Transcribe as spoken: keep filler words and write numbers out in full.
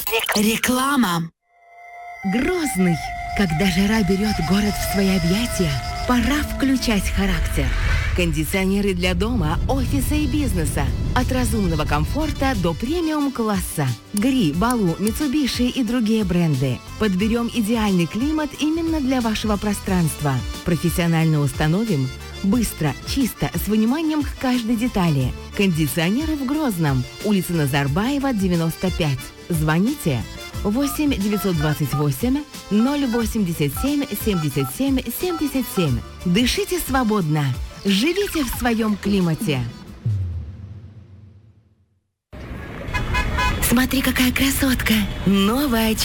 Реклама. Грозный. Когда жара берет город в свои объятия, пора включать характер. Кондиционеры для дома, офиса и бизнеса. От разумного комфорта до премиум-класса. Гри, Балу, Митсубиши и другие бренды. Подберем идеальный климат именно для вашего пространства. Профессионально установим. Быстро, чисто, с вниманием к каждой детали. Кондиционеры в Грозном. Улица Назарбаева, девяносто пять. Звоните восемь девятьсот двадцать восемь ноль восемьдесят семь семьдесят семь семьдесят семь. Дышите свободно. Живите в своем климате. Смотри, какая красотка. Новая